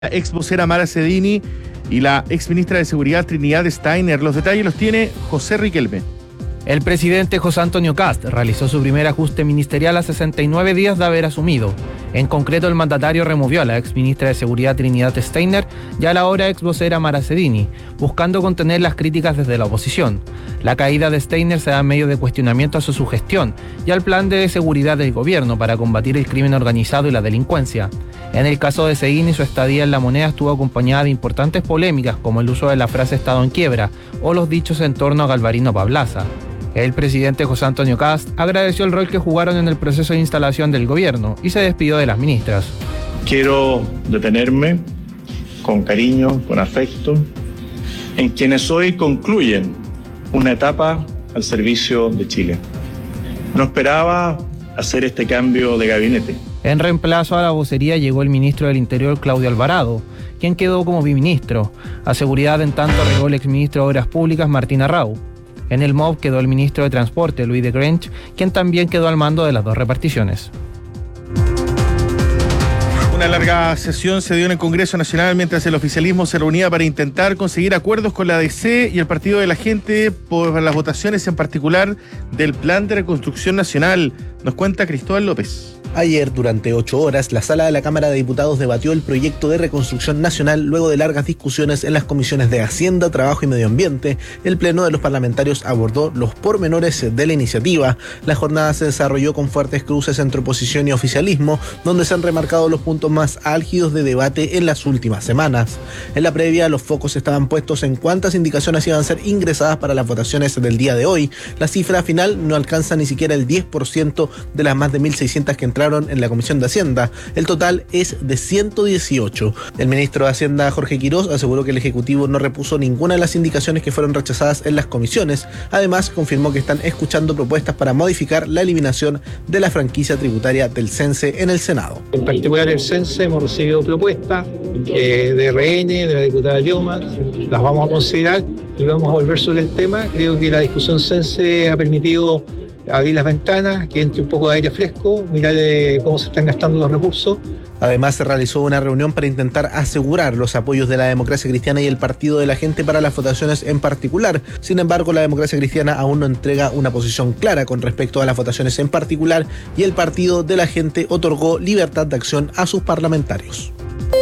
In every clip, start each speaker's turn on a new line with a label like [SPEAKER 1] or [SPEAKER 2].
[SPEAKER 1] La ex vocera Mara Cedini y la ex ministra de Seguridad Trinidad Steiner. Los detalles los tiene José Riquelme.
[SPEAKER 2] El presidente José Antonio Kast realizó su primer ajuste ministerial a 69 días de haber asumido. En concreto, el mandatario removió a la ex ministra de Seguridad Trinidad Steiner y a la ahora ex vocera Mara Cedini, buscando contener las críticas desde la oposición. La caída de Steiner se da en medio de cuestionamientos a su gestión y al plan de seguridad del gobierno para combatir el crimen organizado y la delincuencia. En el caso de Cedini, su estadía en la moneda estuvo acompañada de importantes polémicas como el uso de la frase Estado en quiebra o los dichos en torno a Galvarino Pablaza. El presidente José Antonio Kast agradeció el rol que jugaron en el proceso de instalación del gobierno y se despidió de las ministras.
[SPEAKER 3] Quiero detenerme con cariño, con afecto, en quienes hoy concluyen una etapa al servicio de Chile. No esperaba hacer este cambio de gabinete.
[SPEAKER 2] En reemplazo a la vocería llegó el ministro del Interior, Claudio Alvarado, quien quedó como biministro. A seguridad, en tanto, arregló el exministro de Obras Públicas, Martín Arrau. En el MOB quedó el ministro de Transporte, Luis de Grench, quien también quedó al mando de las dos reparticiones.
[SPEAKER 1] Una larga sesión se dio en el Congreso Nacional mientras el oficialismo se reunía para intentar conseguir acuerdos con la ADC y el Partido de la Gente por las votaciones, en particular del Plan de Reconstrucción Nacional. Nos cuenta Cristóbal López.
[SPEAKER 4] Ayer, durante 8 horas, la sala de la Cámara de Diputados debatió el proyecto de reconstrucción nacional luego de largas discusiones en las comisiones de Hacienda, Trabajo y Medio Ambiente. El pleno de los parlamentarios abordó los pormenores de la iniciativa. La jornada se desarrolló con fuertes cruces entre oposición y oficialismo, donde se han remarcado los puntos más álgidos de debate en las últimas semanas. En la previa, los focos estaban puestos en cuántas indicaciones iban a ser ingresadas para las votaciones del día de hoy. La cifra final no alcanza ni siquiera el 10% de las más de 1.600 que entraron en la Comisión de Hacienda. El total es de 118. El ministro de Hacienda, Jorge Quirós, aseguró que el Ejecutivo no repuso ninguna de las indicaciones que fueron rechazadas en las comisiones. Además, confirmó que están escuchando propuestas para modificar la eliminación de la franquicia tributaria del CENSE en el Senado.
[SPEAKER 5] En particular el CENSE hemos recibido propuestas de RN, de la diputada Yoma, las vamos a considerar y vamos a volver sobre el tema. Creo que la discusión CENSE ha permitido abrir las ventanas, que entre un poco de aire fresco, mirar cómo se están gastando los recursos.
[SPEAKER 4] Además, se realizó una reunión para intentar asegurar los apoyos de la Democracia Cristiana y el Partido de la Gente para las votaciones en particular. Sin embargo, la Democracia Cristiana aún no entrega una posición clara con respecto a las votaciones en particular y el Partido de la Gente otorgó libertad de acción a sus parlamentarios.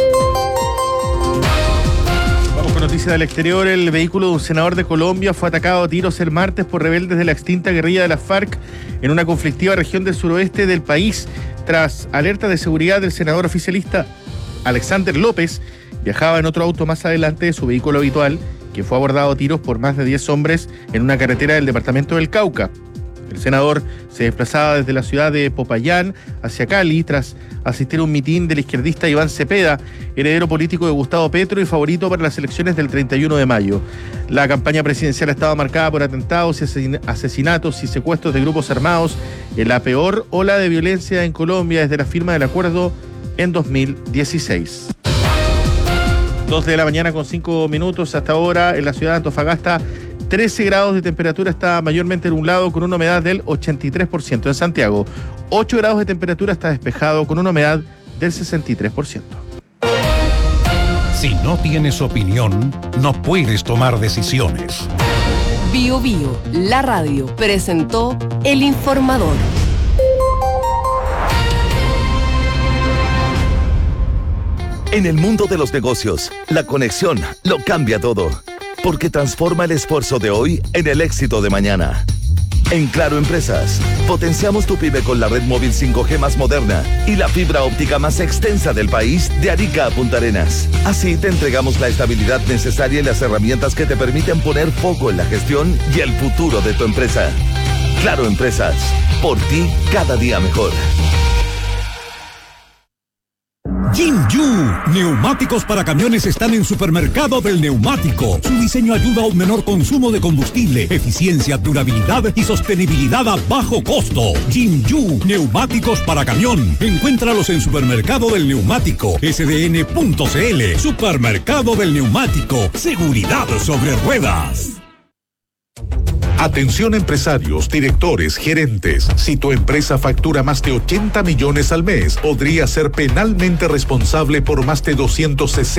[SPEAKER 1] Noticia del exterior: el vehículo de un senador de Colombia fue atacado a tiros el martes por rebeldes de la extinta guerrilla de las FARC en una conflictiva región del suroeste del país. Tras alerta de seguridad, del senador oficialista Alexander López viajaba en otro auto más adelante de su vehículo habitual, que fue abordado a tiros por más de 10 hombres en una carretera del departamento del Cauca. El senador se desplazaba desde la ciudad de Popayán hacia Cali tras asistir a un mitin del izquierdista Iván Cepeda, heredero político de Gustavo Petro y favorito para las elecciones del 31 de mayo. La campaña presidencial estaba marcada por atentados y asesinatos y secuestros de grupos armados en la peor ola de violencia en Colombia desde la firma del acuerdo en 2016. 2 de la mañana con 5 minutos hasta ahora en la ciudad de Antofagasta. 13 grados de temperatura, está mayormente nublado con una humedad del 83%. En Santiago, 8 grados de temperatura, está despejado con una humedad del 63%.
[SPEAKER 6] Si no tienes opinión, no puedes tomar decisiones.
[SPEAKER 7] Bio Bio, la radio, presentó El Informador.
[SPEAKER 8] En el mundo de los negocios, la conexión lo cambia todo. Porque transforma el esfuerzo de hoy en el éxito de mañana. En Claro Empresas, potenciamos tu pyme con la red móvil 5G más moderna y la fibra óptica más extensa del país, de Arica a Punta Arenas. Así te entregamos la estabilidad necesaria y las herramientas que te permiten poner foco en la gestión y el futuro de tu empresa. Claro Empresas, por ti cada día mejor.
[SPEAKER 6] Jinju, neumáticos para camiones están en Supermercado del Neumático. Su diseño ayuda a un menor consumo de combustible, eficiencia, durabilidad y sostenibilidad a bajo costo. Jinju, neumáticos para camión. Encuéntralos en Supermercado del Neumático, sdn.cl. Supermercado del Neumático, seguridad sobre ruedas.
[SPEAKER 9] Atención empresarios, directores, gerentes. Si tu empresa factura más de 80 millones al mes, podría ser penalmente responsable por más de 260